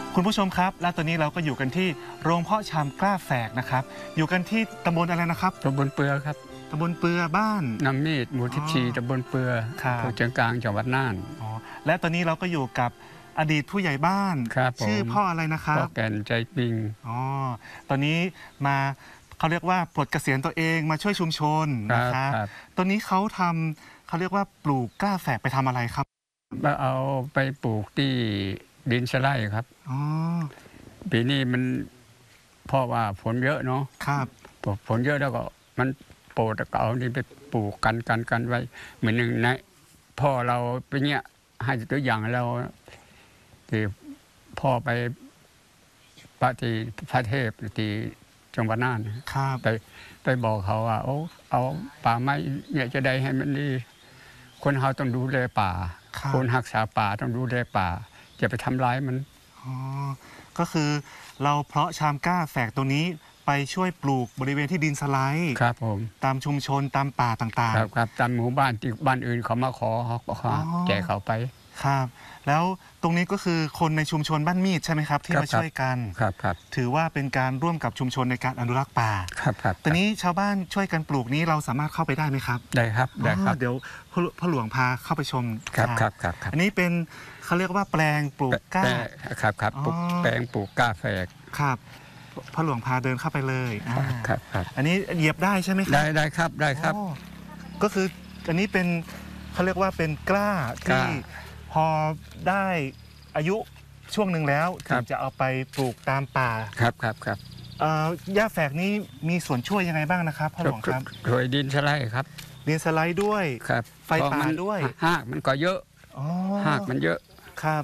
คุณผู้ชมครับและตอนนี้เราก็อยู่กันที่โรงเพาะชำกล้าแฝกนะครับอยู่กันที่ตำบลอะไรนะครับตำบลเปือครับตำบลเปือบ้านน้ำมีดหมู่14ตำบลเปืออำเภอเชียงกลางจังหวัดน่านและตอนนี้เราก็อยู่กับอดีตผู้ใหญ่บ้านชื่อพ่ออะไรนะครับพ่อแก่นใจปิงตอนนี้มาเขาเรียกว่าปลดเกษียณตัวเองมาช่วยชุมชนนะครับตอนนี้เขาเรียกว่าปลูกกล้าแฝกไปทำอะไรครับเอาไปปลูกที่ดินสไลด์ครับปีนี้มันเพราะว่าฝนเยอะเนาะครับฝนเยอะแล้วก็มันโปรดก็เอานี่ไปปลูกกันไว้เหมือนหนึ่งนะพ่อเราไปเนี้ยให้ตัวอย่างเราที่พ่อไปพระเทพที่จังหวัดน่านไปบอกเขาว่าเอาป่าไม้เนี่ยจะได้ให้มันดีคนเขาต้องดูแลป่าคนรักษาป่าต้องดูแลป่าอย่าไปทำร้ายมันก็คือเราเพาะชามกล้าแฝกตัวนี้ไปช่วยปลูกบริเวณที่ดินสไลด์ครับผมตามชุมชนตามป่าต่างๆครับตามหมู่บ้านที่บ้านอื่นเขามาขอแจกเขาไปครับแล้วตรงนี้ก็คือคนในชุมชนบ้านมีดใช่ไหมครับที่มาช่วยกันครับถือว่าเป็นการร่วมกับชุมชนในการอนุรักษ์ป่าครับตอนนี้ชาวบ้านช่วยกันปลูกนี้เราสามารถเข้าไปได้ไหมครับได้ครับเดี๋ยวพ่อหลวงพาเข้าไปชมครับอันนี้เป็นเขาเรียกว่าแปลงปลูกกล้าครับแปลงปลูกกล้าแฝกครับพ่อหลวงพาเดินเข้าไปเลยครับอันนี้เหยียบได้ใช่ไหมครับได้ครับก็คืออันนี้เป็นเขาเรียกว่าเป็นกล้าที่พอได้อายุช่วงหนึ่งแล้วถึงจะเอาไปปลูกตามป่าครับหญ้าแฝกนี้มีส่วนช่วยยังไงบ้างนะครับพ่อหลวงครับช่วยดินสไลด์ครับดินสไลด์ด้วยไฟป่าด้วยหากมันก็เยอะหากมันเยอะครับ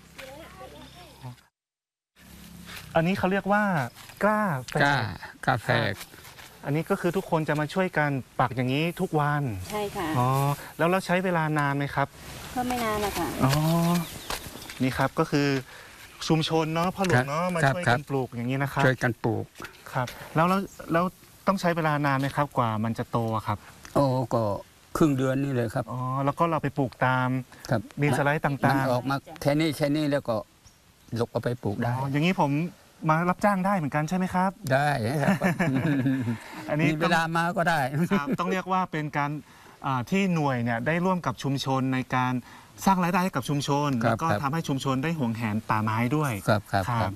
อันนี้เขาเรียกว่ากล้าแฝกอันนี้ก็คือทุกคนจะมาช่วยกันปักอย่างนี้ทุกวันใช่ค่ะแล้วเราใช้เวลานานไหมครับก็ไม่นานนะคะนี่ครับก็คือชุมชนเนาะพ่อหลวงเนาะมาช่วยกันปลูกอย่างนี้นะครับช่วยกันปลูกครับแล้วต้องใช้เวลานานไหมครับกว่ามันจะโตครับก็ครึ่งเดือนนี่เลยครับแล้วก็เราไปปลูกตามดินสไลด์ต่างๆออกมาแค่นี้แล้วก็ลกเอาไปปลูกได้อย่างนี้ผมมารับจ้างได้เหมือนกันใช่ไหมครับได้อันนี้เวลามาก็ได้ต้องเรียกว่าเป็นการที่หน่วยเนี่ยได้ร่วมกับชุมชนในการสร้างรายได้ให้กับชุมชนแล้วก็ทำให้ชุมชนได้หวงแหนป่าไม้ด้วยครับ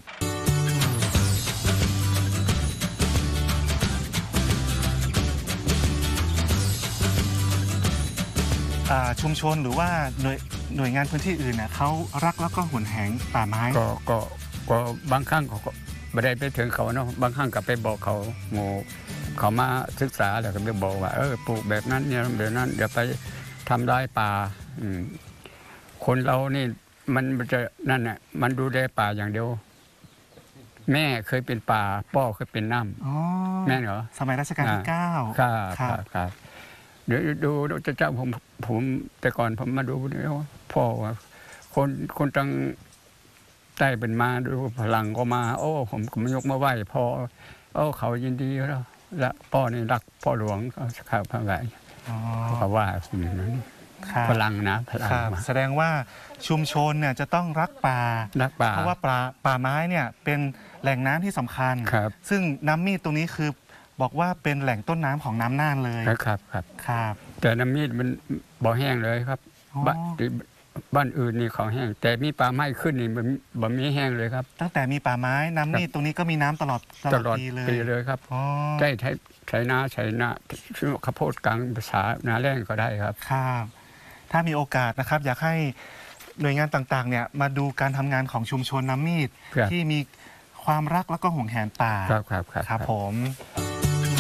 ชุมชนหรือว่าหน่วยงานพื้นที่อื่นเนี่ยเขารักแล้วก็หวงแหนป่าไม้ก็บางครั้งเขาก็ไม่ได้ไปถึงเขาเนาะบางครั้งก็ไปบอกเขาเขามาศึกษาแล้วก็ไปบอกว่าปลูกแบบนั้นเนี่ยแบบนั้นเดี๋ยวไปทำลายป่าคนเรานี่มันจะนั่นน่ะมันดูแลป่าอย่างเดียวแม่เคยเป็นป่าพ่อเคยเป็นน้ำแม่เหรอสมัยรัชกาลที่9 ครับเดี๋ยวดูเจ้าผมแต่ก่อนผมมาดูนี่พ่อว่าคนตั้งใต้เป็นมาดูพลังก็มาผมก็มายกมาไหว้พ่อเขายินดีแล้วและพ่อนี่รักพ่อหลวงเขาพระไงเขาว่าพลังนะพลังแสดงว่าชุมชนเนี่ยจะต้องรักป่าเพราะว่าป่าไม้เนี่ยเป็นแหล่งน้ำที่สำคัญซึ่งน้ำมีดตรงนี้คือบอกว่าเป็นแหล่งต้นน้ำของน้ำน่านเลยครับแต่น้ำมีดมันบ่อแห้งเลยครับบ้านอื่นนี่ของแห้งแต่มีป่าไม้ขึ้นนี่บ่มีแห้งเลยครับตั้งแต่มีป่าไม้น้ำมีดตรงนี้ก็มีน้ำตลอดปีเลยครับใช้นาข้าวโพดกลางภาษานาแรงก็ได้ครับถ้ามีโอกาสนะครับอยากให้หน่วยงานต่างๆเนี่ยมาดูการทำงานของชุมชนน้ำมีดที่มีความรักแล้วก็ห่วงแหนป่าครับผม